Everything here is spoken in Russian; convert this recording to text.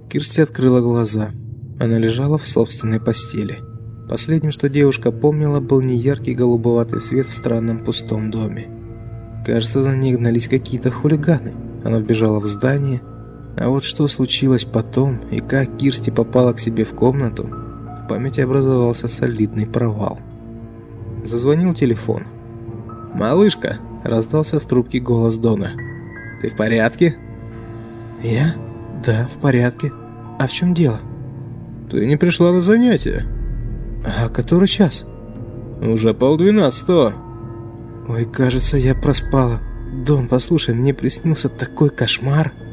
Кирсти открыла глаза. Она лежала в собственной постели. Последним, что девушка помнила, был неяркий голубоватый свет в странном пустом доме. Кажется, за ней гнались какие-то хулиганы. Она вбежала в здание. А вот что случилось потом и как Кирсти попала к себе в комнату, в памяти образовался солидный провал. Зазвонил телефон. «Малышка!» – раздался в трубке голос Дона. «Ты в порядке?» «Я? Да, в порядке. А в чем дело?» «Ты не пришла на занятия». «А который час?» «Уже 11:30. Ой, кажется, я проспала. Дон, послушай, мне приснился такой кошмар».